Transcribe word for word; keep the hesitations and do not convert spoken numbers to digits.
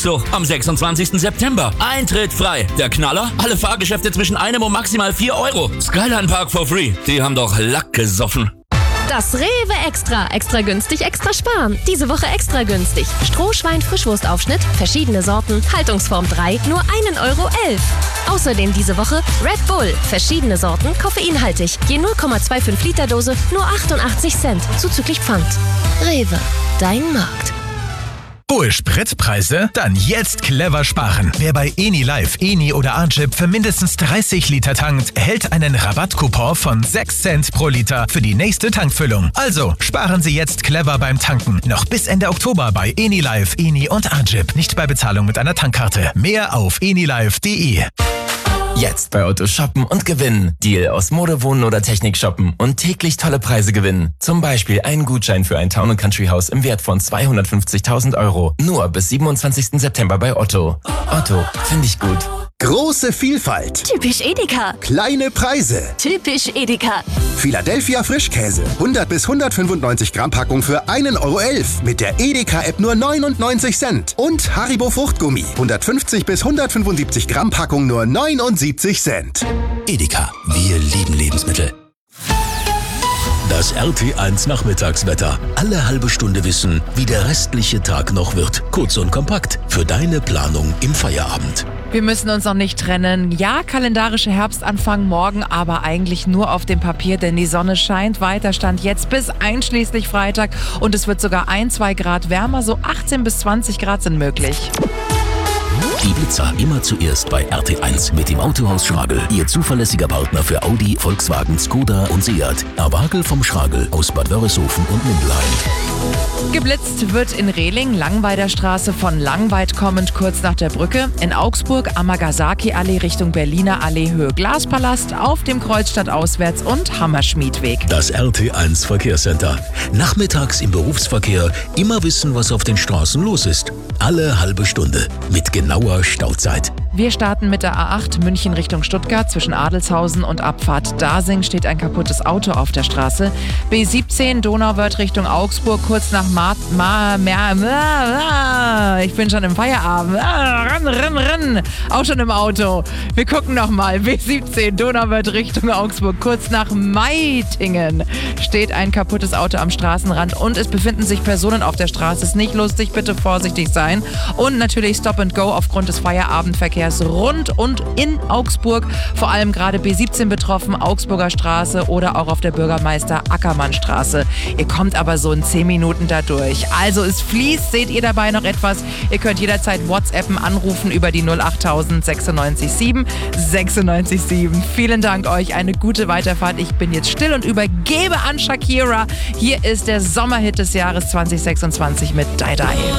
So, am sechsundzwanzigsten September. Eintritt frei. Der Knaller? Alle Fahrgeschäfte zwischen einem und maximal vier Euro. Skyline Park for free. Die haben doch Lack gesoffen. Das Rewe Extra. Extra günstig, extra sparen. Diese Woche extra günstig. Strohschwein-Frischwurstaufschnitt, verschiedene Sorten, Haltungsform drei, nur einen Euro elf. Außerdem diese Woche Red Bull, verschiedene Sorten, koffeinhaltig. Je null Komma fünfundzwanzig Liter Dose, nur achtundachtzig Cent, zuzüglich Pfand. Rewe, dein Markt. Hohe Spritpreise? Dann jetzt clever sparen. Wer bei Enilive, Eni oder Arjip für mindestens dreißig Liter tankt, erhält einen Rabattcoupon von sechs Cent pro Liter für die nächste Tankfüllung. Also sparen Sie jetzt clever beim Tanken. Noch bis Ende Oktober bei Enilive, Eni und Arjip. Nicht bei Bezahlung mit einer Tankkarte. Mehr auf enilive punkt de. Jetzt bei Otto shoppen und gewinnen. Deal aus Mode, Wohnen oder Technik shoppen und täglich tolle Preise gewinnen. Zum Beispiel einen Gutschein für ein Town- und Country-Haus im Wert von zweihundertfünfzigtausend Euro. Nur bis siebenundzwanzigsten September bei Otto. Otto, finde ich gut. Große Vielfalt. Typisch Edeka. Kleine Preise. Typisch Edeka. Philadelphia Frischkäse. hundert bis hundertfünfundneunzig Gramm Packung für einen Euro elf. Mit der Edeka-App nur neunundneunzig Cent. Und Haribo Fruchtgummi. hundertfünfzig bis hundertfünfundsiebzig Gramm Packung nur neunundsiebzig Cent. Edeka. Wir lieben Lebensmittel. Das R T eins Nachmittagswetter. Alle halbe Stunde wissen, wie der restliche Tag noch wird. Kurz und kompakt für deine Planung im Feierabend. Wir müssen uns noch nicht trennen. Ja, kalendarische Herbstanfang morgen, aber eigentlich nur auf dem Papier, denn die Sonne scheint weiter, Stand jetzt bis einschließlich Freitag. Und es wird sogar ein, zwei Grad wärmer, so achtzehn bis zwanzig Grad sind möglich. Die Blitzer immer zuerst bei R T eins mit dem Autohaus Schragel. Ihr zuverlässiger Partner für Audi, Volkswagen, Skoda und Seat. Erwagel vom Schragel aus Bad Wörishofen und Mindelheim. Geblitzt wird in Rehling, Langweider Straße von Langweid kommend kurz nach der Brücke. In Augsburg Amagasaki-Allee Richtung Berliner Allee Höhe Glaspalast, auf dem Kreuzstadt auswärts und Hammerschmiedweg. Das R T eins Verkehrscenter. Nachmittags im Berufsverkehr immer wissen, was auf den Straßen los ist. Alle halbe Stunde mit genauer Stauzeit. Wir starten mit der A acht München Richtung Stuttgart. Zwischen Adelshausen und Abfahrt Dasing steht ein kaputtes Auto auf der Straße. B siebzehn Donauwörth Richtung Augsburg, kurz nach Ma... Ma... Ma... Ma ich bin schon im Feierabend. Renn, renn, renn. Auch schon im Auto. Wir gucken nochmal. B siebzehn Donauwörth Richtung Augsburg, kurz nach Meitingen steht ein kaputtes Auto am Straßenrand und es befinden sich Personen auf der Straße. Ist nicht lustig, bitte vorsichtig sein. Und natürlich Stop and Go aufgrund des Feierabendverkehrs rund und in Augsburg, vor allem gerade B siebzehn betroffen, Augsburger Straße oder auch auf der Bürgermeister Ackermann Straße. Ihr kommt aber so in zehn Minuten da durch. Also es fließt, seht ihr dabei noch etwas? Ihr könnt jederzeit WhatsAppen, anrufen über die null achttausend sechsundneunzig sieben sechsundneunzig sieben. Vielen Dank euch, eine gute Weiterfahrt. Ich bin jetzt still und übergebe an Shakira. Hier ist der Sommerhit des Jahres zwanzig sechsundzwanzig mit Die Die.